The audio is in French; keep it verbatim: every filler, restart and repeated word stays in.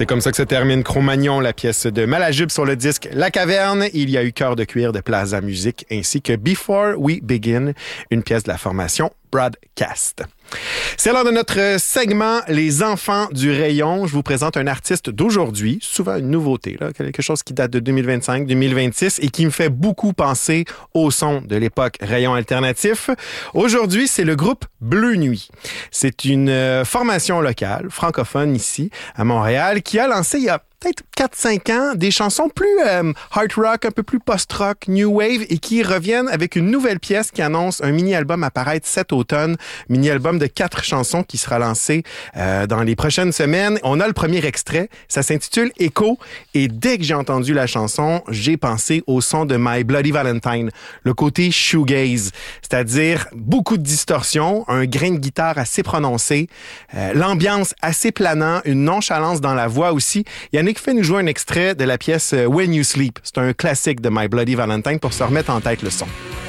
C'est comme ça que se termine Cro-Magnon, la pièce de Malajube sur le disque La Caverne. Il y a eu Cœur de cuir de Plaza Musique ainsi que Before We Begin, une pièce de la formation Broadcast. C'est l'heure de notre segment Les enfants du rayon. Je vous présente un artiste d'aujourd'hui, souvent une nouveauté, là, quelque chose qui date de deux mille vingt-cinq, deux mille vingt-six et qui me fait beaucoup penser au son de l'époque rayon alternatif. Aujourd'hui, c'est le groupe Bleu Nuit. C'est une euh, formation locale, francophone ici, à Montréal, qui a lancé il y a peut-être quatre cinq ans, des chansons plus euh, hard rock, un peu plus post-rock, new wave, et qui reviennent avec une nouvelle pièce qui annonce un mini-album à paraître cet automne, mini-album de quatre chansons qui sera lancé euh, dans les prochaines semaines. On a le premier extrait, ça s'intitule Echo, et dès que j'ai entendu la chanson, j'ai pensé au son de My Bloody Valentine, le côté shoegaze, c'est-à-dire beaucoup de distorsion, un grain de guitare assez prononcé, euh, l'ambiance assez planant, une nonchalance dans la voix aussi. Yannick fait nous jouer un extrait de la pièce When You Sleep. C'est un classique de My Bloody Valentine pour se remettre en tête le son.